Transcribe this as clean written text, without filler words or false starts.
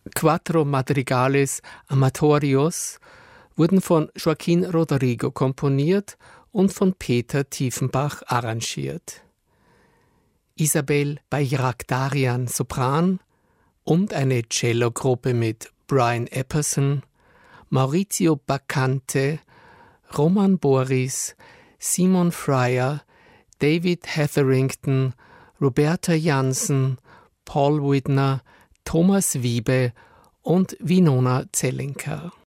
Quattro Madrigales Amatorios wurden von Joaquín Rodrigo komponiert und von Peter Tiefenbach arrangiert. Isabel Bayrakdarian Sopran und eine Cellogruppe mit Brian Epperson, Maurizio Bacante, Roman Boris, Simon Fryer, David Hetherington, Roberta Jansen, Paul Widner, Thomas Wiebe und Winona Zellinker.